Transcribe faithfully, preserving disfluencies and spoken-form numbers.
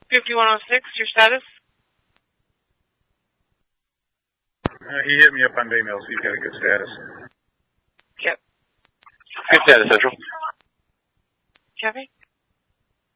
fifty-one oh six, your status? Uh, he hit me up on Baymail, so he's got a good status. Yep. Good status, Central. Copy.